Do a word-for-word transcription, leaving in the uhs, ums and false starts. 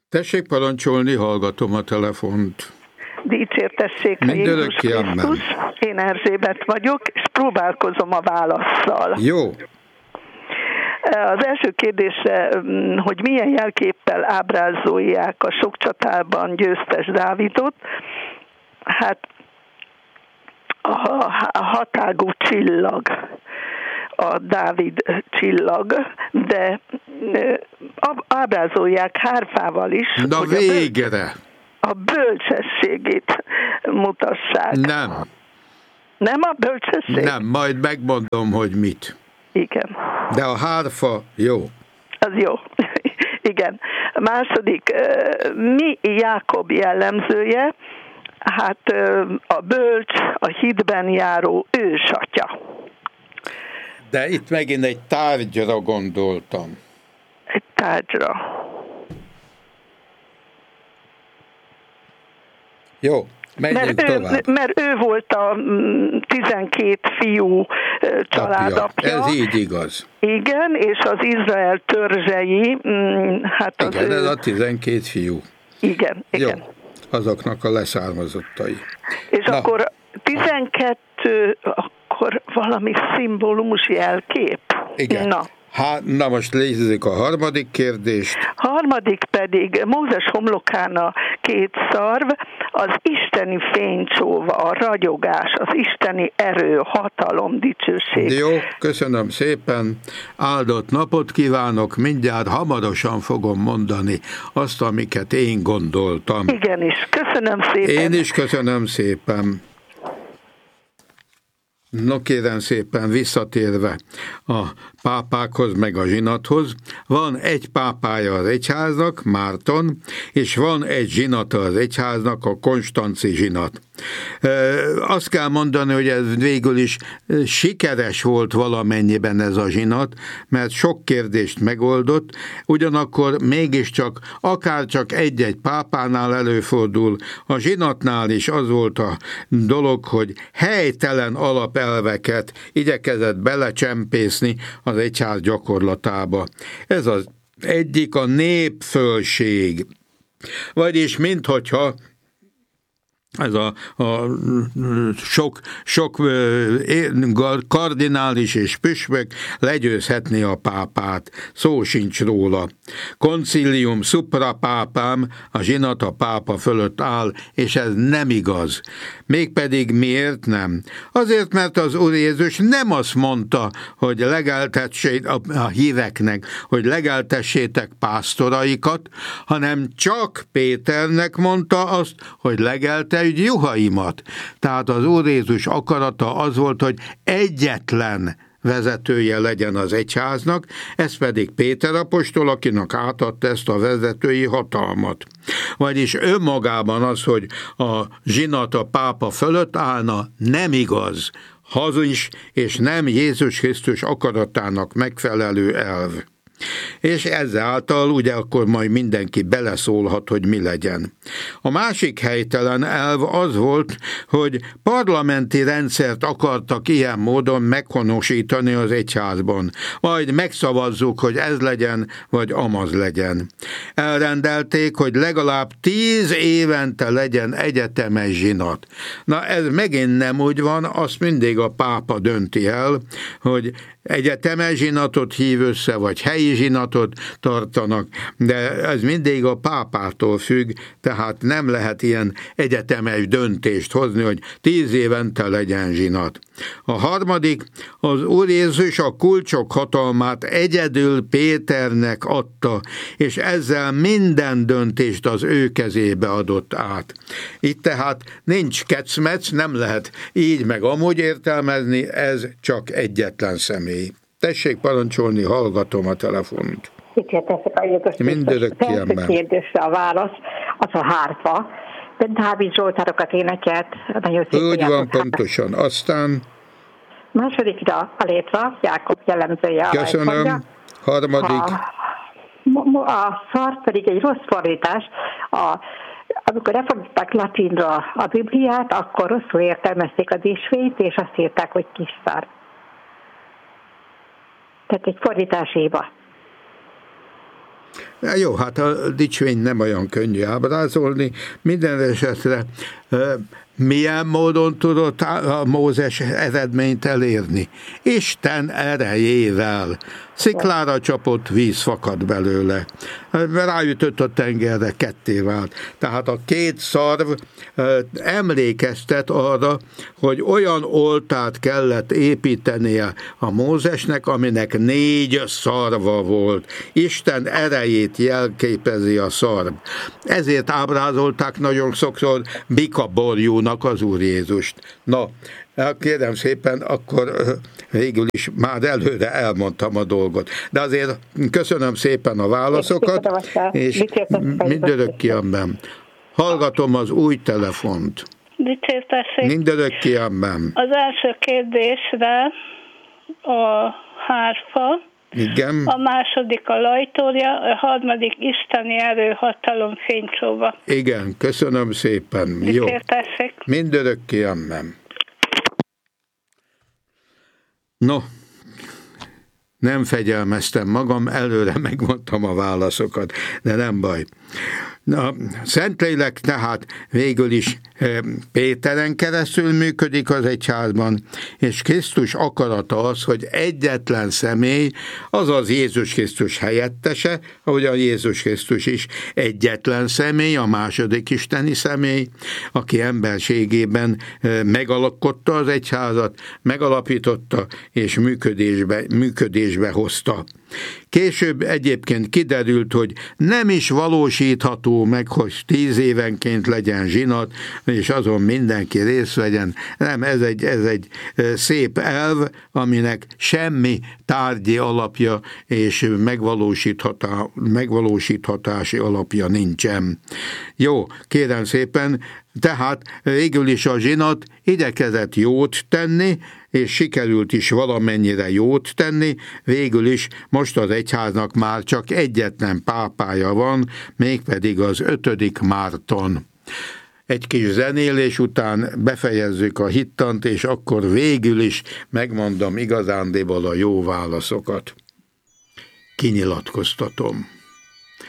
Tessék parancsolni, hallgatom a telefont. Dicsértessék a Jézus Krisztus. Én Erzsébet vagyok, és próbálkozom a válasszal. Jó. Az első kérdésre, hogy milyen jelképpel ábrázolják a sok csatában győztes Dávidot, hát a hatágú csillag, a Dávid csillag, de ábrázolják hárfával is. Na végre! A bölcsességét mutassák. Nem. Nem a bölcsesség? Nem, majd megmondom, hogy mit. Igen. De a hárfa jó. Az jó. Igen. A második, mi Jákob jellemzője? Hát a bölcs, a hitben járó ősatya. De itt megint egy tárgyra gondoltam. Egy tárgyra. Jó, menjünk mert tovább. Ő, mert ő volt a tizenkét fiú családapja. Ez így igaz. Igen, és az Izrael törzsei, hát az igen, ő... ez a tizenkét fiú. Igen, igen. Jó, azoknak a leszármazottai. És Na. akkor tizenkettő, akkor valami szimbólumos jelkép. Igen. Na. Hát, na most nézzük a harmadik kérdést. Harmadik pedig Mózes homlokán a két szarv, az isteni fénycsóva, a ragyogás, az isteni erő, hatalom, dicsőség. Jó, köszönöm szépen, áldott napot kívánok, mindjárt hamarosan fogom mondani azt, amiket én gondoltam. Igenis, köszönöm szépen. Én is köszönöm szépen. No kérem szépen, visszatérve a pápákhoz meg a zsinathoz, van egy pápája az egyháznak, Márton, és van egy zsinata az egyháznak, a konstanci zsinat. Azt kell mondani, hogy ez végül is sikeres volt valamennyiben ez a zsinat, mert sok kérdést megoldott, ugyanakkor mégiscsak akárcsak egy-egy pápánál előfordul, a zsinatnál is az volt a dolog, hogy helytelen alapelveket igyekezett belecsempészni az egyház gyakorlatába. Ez az egyik, a népfölség. Vagyis minthogyha ez a, a sok, sok kardinális és püspök legyőzhetné a pápát. Szó sincs róla. Concilium supra pápám, a zsinat a pápa fölött áll, és ez nem igaz. Mégpedig miért nem? Azért, mert az Úr Jézus nem azt mondta, hogy legeltessék a, a híveknek, hogy legeltessétek pásztoraikat, hanem csak Péternek mondta azt, hogy legelte juhaimat. Tehát az Úr Jézus akarata az volt, hogy egyetlen vezetője legyen az egyháznak, ez pedig Péter apostol, akinek átadta ezt a vezetői hatalmat. Vagyis önmagában az, hogy a zsinat a pápa fölött állna, nem igaz, hazis, és nem Jézus Krisztus akaratának megfelelő elv. És ezáltal ugye akkor majd mindenki beleszólhat, hogy mi legyen. A másik helytelen elv az volt, hogy parlamenti rendszert akartak ilyen módon meghonosítani az egyházban. Majd megszavazzuk, hogy ez legyen, vagy amaz legyen. Elrendelték, hogy legalább tíz évente legyen egyetemes zsinat. Na ez megint nem úgy van, azt mindig a pápa dönti el, hogy egyetemes zsinatot hív össze, vagy helyi zsinatot tartanak, de ez mindig a pápától függ, tehát nem lehet ilyen egyetemes döntést hozni, hogy tíz évente legyen zsinat. A harmadik, az Úr Jézus a kulcsok hatalmát egyedül Péternek adta, és ezzel minden döntést az ő kezébe adott át. Itt tehát nincs kecmec, nem lehet így meg amúgy értelmezni, ez csak egyetlen személy. Tessék parancsolni, hallgatom a telefont. Mindörökké ember. A kérdésre a válasz, az a hárfa. De Dávid Zsoltárokat énekelt. Nagyon szép. Úgy van, pontosan. Aztán... Másodikra a létra, Jákob jellemzője. Köszönöm. Harmadik. A, a szar pedig egy rossz fordítás. A, amikor lefordították latinra a Bibliát, akkor rosszul értelmezték a désvényt, és azt írták, hogy kis szar. Tehát egy fordítás éva. Jó, hát a dicsvény nem olyan könnyű ábrázolni. Minden esetre milyen módon tudott a Mózes eredményt elérni? Isten erejével. Sziklára csapott, víz fakad belőle. Ráütött a tengerre, ketté vált. Tehát a két szarv emlékeztet arra, hogy olyan oltát kellett építenie a Mózesnek, aminek négy szarva volt. Isten erejét jelképezi a szarv. Ezért ábrázolták nagyon sokszor bikaborjúnak az Úr Jézust. Na, kérem szépen, akkor végül is már előre elmondtam a dolgot. De azért köszönöm szépen a válaszokat, és mindörökképpen hallgatom az új telefont. Mindörökképpen. Az első kérdésre a hárfa, igen. A második a lajtória, a harmadik isteni erő, hatalom, fénycsóva. Igen, köszönöm szépen. Mit jó. Érteszik? Mindörökképpen. No, nem fegyelmeztem magam, előre megmondtam a válaszokat, de nem baj. A Szentlélek tehát végül is Péteren keresztül működik az egyházban, és Krisztus akarata az, hogy egyetlen személy, azaz Jézus Krisztus helyettese, ahogyan Jézus Krisztus is egyetlen személy, a második isteni személy, aki emberségében megalkotta az egyházat, megalapította és működésbe, működésbe hozta. Később egyébként kiderült, hogy nem is valósítható meg, hogy tíz évenként legyen zsinat, és azon mindenki részt vegyen. Nem, ez egy, ez egy szép elv, aminek semmi tárgyi alapja és megvalósíthatá, megvalósíthatási alapja nincsen. Jó, kérem szépen, tehát végül is a zsinat igyekezett jót tenni, és sikerült is valamennyire jót tenni, végül is most az egyháznak már csak egyetlen pápája van, mégpedig az ötödik Márton. Egy kis zenélés után befejezzük a hittant, és akkor végül is megmondom igazándiból a jó válaszokat. Kinyilatkoztatom.